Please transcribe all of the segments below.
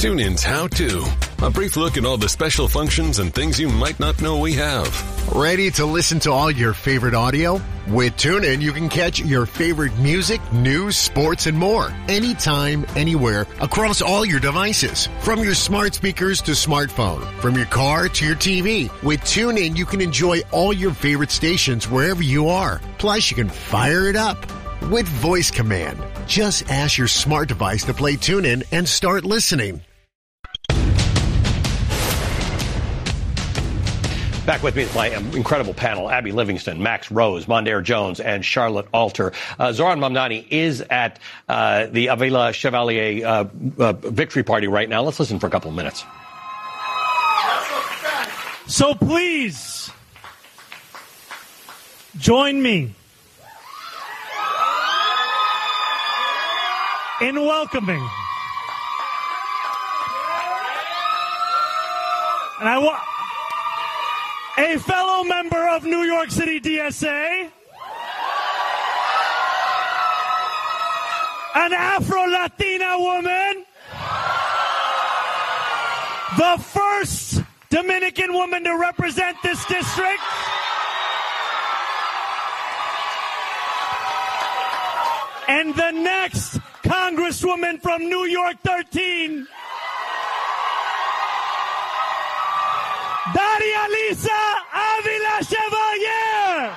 TuneIn's How To. A brief look at all the special functions and things you might not know we have. Ready to listen to all your favorite audio? With TuneIn, you can catch your favorite music, news, sports, and more. Anytime, anywhere, across all your devices. From your smart speakers to smartphone. From your car to your TV. With TuneIn, you can enjoy all your favorite stations wherever you are. Plus, you can fire it up with voice command. Just ask your smart device to play TuneIn and start listening. Back with me, my incredible panel, Abby Livingston, Max Rose, Mondaire Jones, and Charlotte Alter. Zohran Mamdani is at the Avila Chevalier victory party right now. Let's listen for a couple of minutes. So please, join me in welcoming. And I want a fellow member of New York City DSA, an Afro-Latina woman, the first Dominican woman to represent this district, and the next Congresswoman from New York 13, Daria Lisa Avila Chevalier.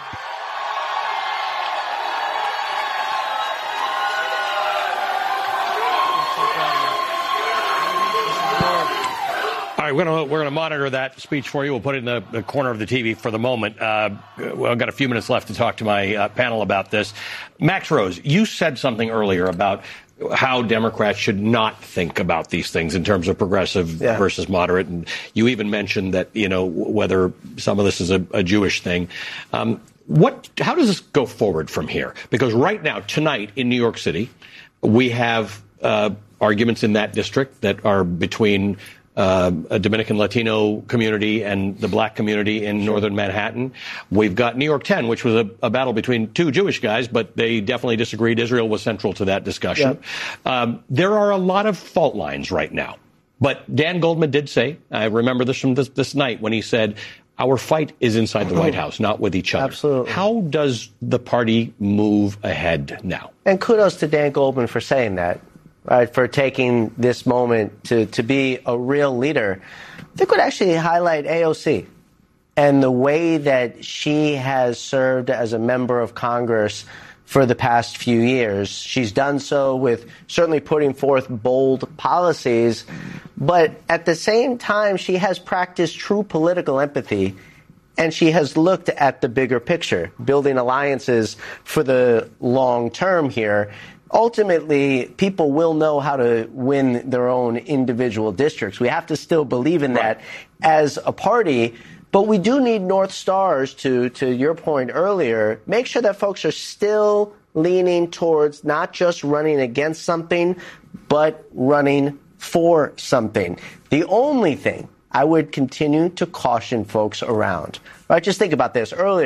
All right, we're gonna monitor that speech for you. We'll put it in the corner of the TV for the moment. I've got a few minutes left to talk to my panel about this. Max Rose, you said something earlier about how Democrats should not think about these things in terms of progressive versus moderate. And you even mentioned that, whether some of this is a Jewish thing. How does this go forward from here? Because right now, tonight in New York City, we have arguments in that district that are between a Dominican Latino community and the black community in northern Manhattan. We've got New York 10, which was a battle between two Jewish guys, but they definitely disagreed. Israel was central to that discussion. Yep. There are a lot of fault lines right now. But Dan Goldman did say, I remember this from this night, when he said, our fight is inside the White House, not with each other. Absolutely. How does the party move ahead now? And kudos to Dan Goldman for saying that. Right, for taking this moment to be a real leader. I think would actually highlight AOC and the way that she has served as a member of Congress for the past few years. She's done so with certainly putting forth bold policies, but at the same time, she has practiced true political empathy, and she has looked at the bigger picture, building alliances for the long term here. Ultimately, people will know how to win their own individual districts. We have to still believe in that as a party. But we do need North Stars to your point earlier, make sure that folks are still leaning towards not just running against something, but running for something. The only thing I would continue to caution folks around, right? Just think about this earlier.